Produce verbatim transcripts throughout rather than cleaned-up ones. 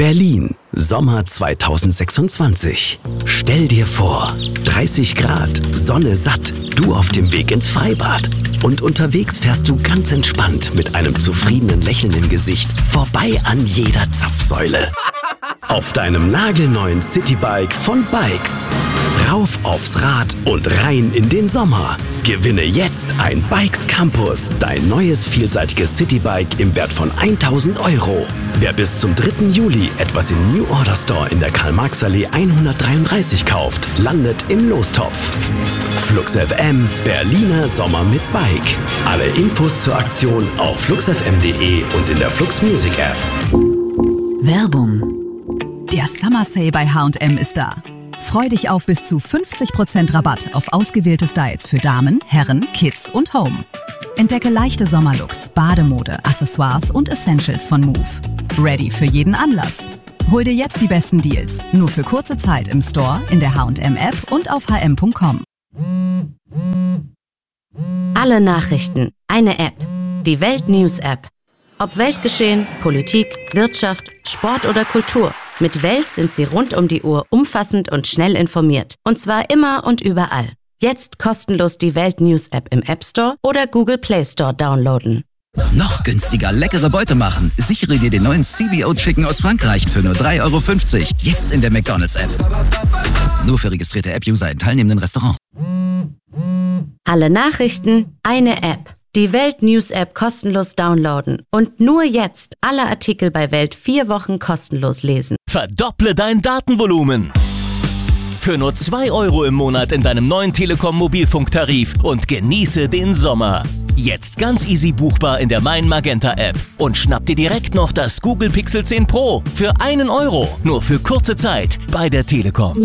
Berlin, Sommer zweitausendsechsundzwanzig. Stell dir vor, dreißig Grad, Sonne satt, du auf dem Weg ins Freibad. Und unterwegs fährst du ganz entspannt mit einem zufriedenen Lächeln im Gesicht vorbei an jeder Zapfsäule. Auf deinem nagelneuen Citybike von Bikes. Rauf aufs Rad und rein in den Sommer. Gewinne jetzt ein Bikes Campus, dein neues vielseitiges Citybike im Wert von tausend Euro. Wer bis zum dritten Juli etwas im New Order Store in der Karl-Marx-Allee hundertdreiunddreißig kauft, landet im Lostopf. Flux F M, Berliner Sommer mit Bike. Alle Infos zur Aktion auf flux f m punkt de und in der Flux Music App. Werbung. Der Summer Sale bei H und M ist da. Freu dich auf bis zu fünfzig Prozent Rabatt auf ausgewählte Styles für Damen, Herren, Kids und Home. Entdecke leichte Sommerlooks, Bademode, Accessoires und Essentials von Move. Ready für jeden Anlass. Hol dir jetzt die besten Deals. Nur für kurze Zeit im Store, in der H und M App und auf h m punkt com. Alle Nachrichten, eine App. Die Welt News App. Ob Weltgeschehen, Politik, Wirtschaft, Sport oder Kultur. Mit Welt sind Sie rund um die Uhr umfassend und schnell informiert. Und zwar immer und überall. Jetzt kostenlos die Welt News App im App Store oder Google Play Store downloaden. Noch günstiger leckere Beute machen. Sichere dir den neuen C B O Chicken aus Frankreich für nur drei Euro fünfzig. Jetzt in der McDonald's App. Nur für registrierte App-User in teilnehmenden Restaurants. Alle Nachrichten, eine App. Die Welt News App kostenlos downloaden. Und nur jetzt alle Artikel bei Welt vier Wochen kostenlos lesen. Verdopple dein Datenvolumen. Für nur zwei Euro im Monat in deinem neuen Telekom-Mobilfunktarif und genieße den Sommer. Jetzt ganz easy buchbar in der Mein Magenta App. Und schnapp dir direkt noch das Google Pixel zehn Pro für einen Euro. Nur für kurze Zeit bei der Telekom.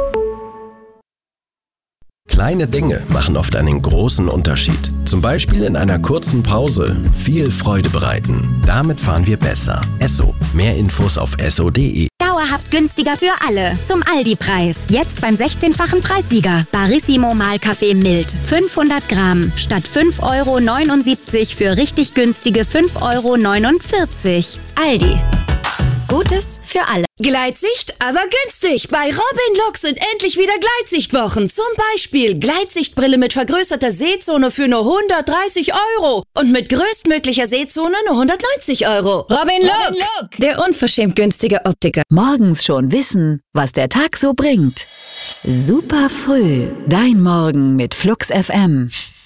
Kleine Dinge machen oft einen großen Unterschied. Zum Beispiel in einer kurzen Pause viel Freude bereiten. Damit fahren wir besser. Esso. Mehr Infos auf esso punkt de. Dauerhaft günstiger für alle. Zum Aldi-Preis. Jetzt beim sechzehnfachen Preissieger. Barissimo Mahlkaffee Mild. fünfhundert Gramm. Statt fünf Euro neunundsiebzig für richtig günstige fünf Euro neunundvierzig. Aldi. Gutes für alle. Gleitsicht, aber günstig. Bei Robin Look sind endlich wieder Gleitsichtwochen. Zum Beispiel Gleitsichtbrille mit vergrößerter Sehzone für nur hundertdreißig Euro. Und mit größtmöglicher Sehzone nur hundertneunzig Euro. Robin Look, Look, der unverschämt günstige Optiker. Morgens schon wissen, was der Tag so bringt. Super früh. Dein Morgen mit Flux F M.